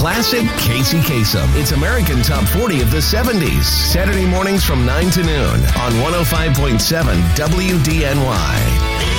classic Casey Kasem. It's American Top 40 of the 70s. Saturday mornings from 9 to noon on 105.7 WDNY.